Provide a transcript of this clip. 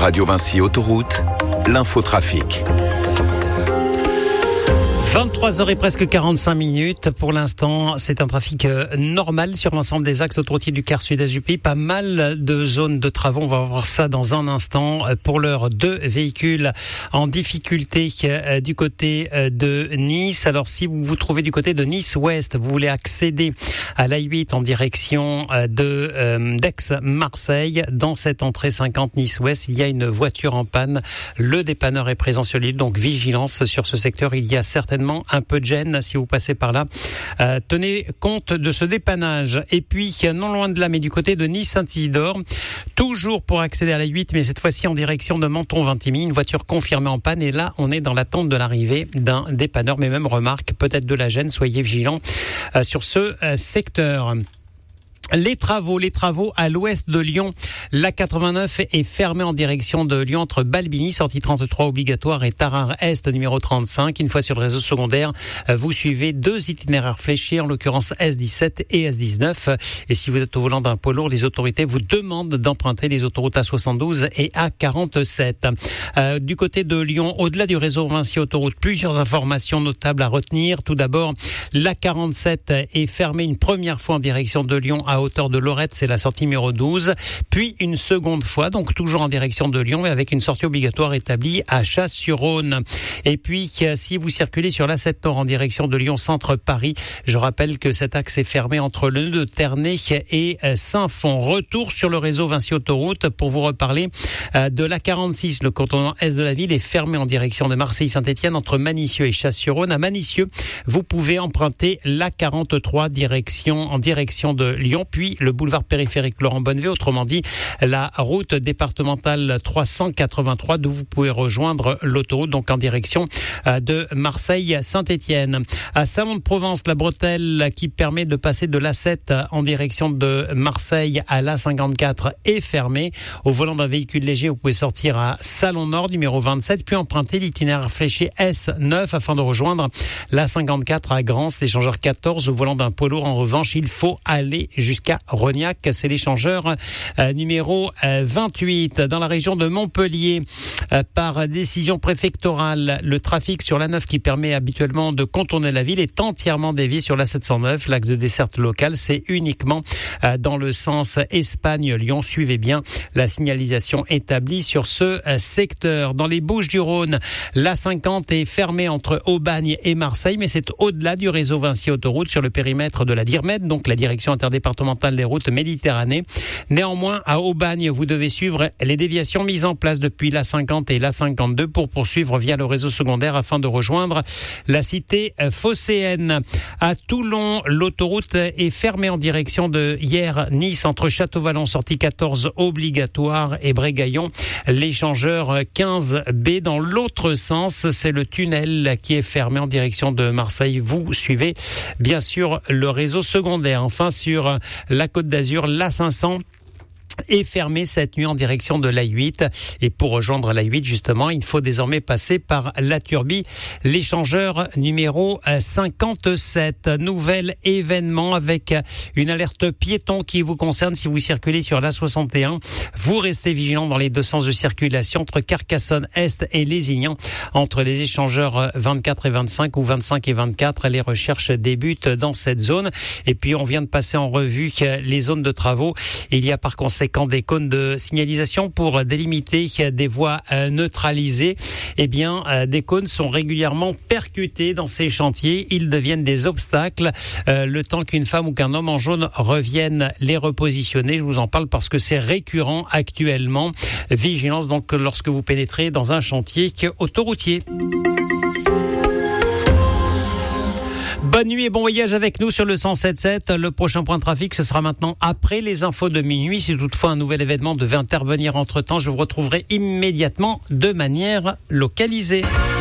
Radio Vinci Autoroute, l'infotrafic. 23h et presque 45 minutes. Pour l'instant, c'est un trafic normal sur l'ensemble des axes autoroutiers du quart sud-est du pays. Pas mal de zones de travaux. On va voir ça dans un instant. Pour l'heure, 2 véhicules en difficulté du côté de Nice. Alors, si vous vous trouvez du côté de Nice-Ouest, vous voulez accéder à l'A8 en direction d'Aix-Marseille. Dans cette entrée 50 Nice-Ouest, il y a une voiture en panne. Le dépanneur est présent sur l'île, donc vigilance sur ce secteur. Il y a certainement un peu de gêne si vous passez par là. Tenez compte de ce dépannage. Et puis, non loin de là, mais du côté de Nice-Saint-Isidore, toujours pour accéder à la 8, mais cette fois-ci en direction de Menton-Vintimille, une voiture confirmée en panne. Et là, on est dans l'attente de l'arrivée d'un dépanneur, mais même remarque, peut-être de la gêne. Soyez vigilants sur ce secteur. Les travaux à l'ouest de Lyon. La 89 est fermée en direction de Lyon entre Balbini, sortie 33 obligatoire, et Tarare Est, numéro 35. Une fois sur le réseau secondaire, vous suivez 2 itinéraires fléchés, en l'occurrence S17 et S19. Et si vous êtes au volant d'un poids lourd, les autorités vous demandent d'emprunter les autoroutes A72 et A47. Du côté de Lyon, au-delà du réseau Vinci Autoroute, plusieurs informations notables à retenir. Tout d'abord, la 47 est fermée une première fois en direction de Lyon à hauteur de Lorette, c'est la sortie numéro 12, puis une seconde fois, donc toujours en direction de Lyon, mais avec une sortie obligatoire établie à Chasse-sur-Rhône. Et puis, si vous circulez sur l'A7 Nord en direction de Lyon Centre-Paris, je rappelle que cet axe est fermé entre le nœud de Ternay et Saint-Fond. Retour sur le réseau Vinci Autoroute pour vous reparler de la 46. Le contournement est de la ville est fermé en direction de Marseille-Saint-Étienne entre Manicieux et Chasse-sur-Rhône. À Manicieux, vous pouvez emprunter la 43 en direction de Lyon, puis le boulevard périphérique Laurent Bonnevet, autrement dit la route départementale 383, d'où vous pouvez rejoindre l'autoroute, donc en direction de Marseille-Saint-Étienne. À Salon-de-Provence, la bretelle qui permet de passer de l'A7 en direction de Marseille à l'A54 est fermée. Au volant d'un véhicule léger, vous pouvez sortir à Salon-Nord, numéro 27, puis emprunter l'itinéraire fléché S9 afin de rejoindre l'A54 à Grance, l'échangeur 14. Au volant d'un poids lourd, en revanche, il faut aller jusqu'à Rognac, c'est l'échangeur numéro 28. Dans la région de Montpellier, par décision préfectorale, le trafic sur l'A9 qui permet habituellement de contourner la ville est entièrement dévié sur l'A709. L'axe de desserte locale, c'est uniquement dans le sens Espagne-Lyon. Suivez bien la signalisation établie sur ce secteur. Dans les Bouches-du-Rhône, l'A50 est fermée entre Aubagne et Marseille, mais c'est au-delà du réseau Vinci Autoroute sur le périmètre de la DIRMED, donc la direction interdépartementale des routes Méditerranée. Néanmoins, à Aubagne, vous devez suivre les déviations mises en place depuis l'A50 et l'A52 pour poursuivre via le réseau secondaire afin de rejoindre la cité phocéenne. À Toulon, l'autoroute est fermée en direction de Hyères-Nice entre Château-Vallon, sortie 14 obligatoire, et Brégaillon, l'échangeur 15B. Dans l'autre sens, c'est le tunnel qui est fermé en direction de Marseille. Vous suivez bien sûr le réseau secondaire. Enfin, sur la Côte d'Azur, l'A500 est fermé cette nuit en direction de l'A8. Et pour rejoindre l'A8, justement, il faut désormais passer par la Turbie, l'échangeur numéro 57. Nouvel événement avec une alerte piéton qui vous concerne si vous circulez sur l'A61. Vous restez vigilant dans les deux sens de circulation entre Carcassonne-Est et Lézignan, entre les échangeurs 24 et 25 ou 25 et 24. Les recherches débutent dans cette zone. Et puis, on vient de passer en revue les zones de travaux. Il y a par conséquent des cônes de signalisation pour délimiter des voies neutralisées. Eh bien, des cônes sont régulièrement percutés dans ces chantiers. Ils deviennent des obstacles le temps qu'une femme ou qu'un homme en jaune revienne les repositionner. Je vous en parle parce que c'est récurrent actuellement. Vigilance donc lorsque vous pénétrez dans un chantier autoroutier. Bonne nuit et bon voyage avec nous sur le 107.7. Le prochain point de trafic, ce sera maintenant après les infos de minuit. Si toutefois un nouvel événement devait intervenir entre-temps, je vous retrouverai immédiatement de manière localisée.